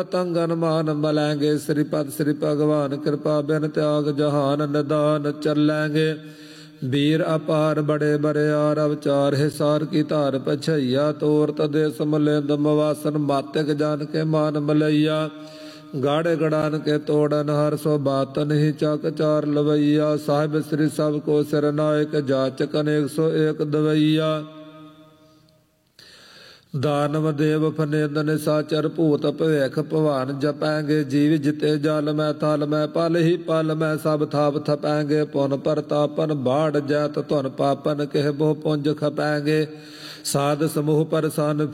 तंगन मान मलेंगे। श्रीपद श्री भगवान कृपा बिन त्याग जहान निदान चलेंगे। वीर अपार बड़े बड़े आर अवचार हिसार की धार पछैया। तोर तदेश मलिंद मवासन मातिक जान के मान मलैया। गाड़े गड़ान के तोड़न हर सो बातन ही चक चार लवैया। साहिब श्री सब को सिर नायक जाचक अनेक सो एक दवैया। दानव देव फनेद निशाचर भूत भवेख भवान जपैंगे। जीव जिते जल में थल में पल ही पल में सब थाप थपैंगे। पुन परतापन बाढ़ जैत धुन पापन केह बहु पुंज खपैंगे। साध समूह परसन